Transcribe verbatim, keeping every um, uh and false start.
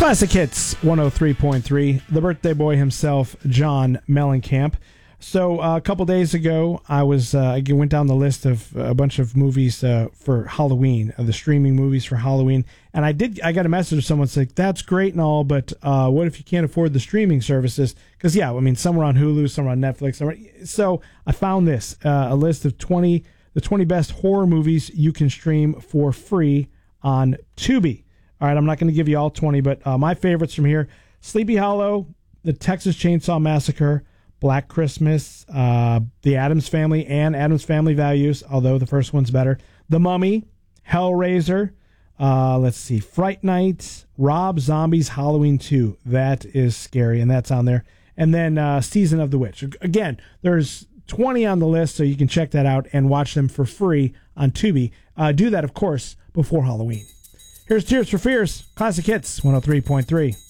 Classic Hits one oh three point three. The birthday boy himself, John Mellencamp. So uh, a couple days ago, I was uh, I went down the list of a bunch of movies uh, for Halloween, uh, the streaming movies for Halloween, and I did. I got a message from someone saying that's great and all, but uh, what if you can't afford the streaming services? Because yeah, I mean, some are on Hulu, some are on Netflix. Some are, so I found this uh, a list of twenty the twenty best horror movies you can stream for free on Tubi. All right, I'm not going to give you all twenty, but uh, my favorites from here: Sleepy Hollow, The Texas Chainsaw Massacre, Black Christmas, uh, The Addams Family, and Addams Family Values, although the first one's better. The Mummy, Hellraiser, uh, let's see, Fright Night, Rob Zombie's Halloween two. That is scary, and that's on there. And then uh, Season of the Witch. Again, there's twenty on the list, so you can check that out and watch them for free on Tubi. Uh, do that, of course, before Halloween. Here's Tears for Fears, Classic Hits one oh three point three.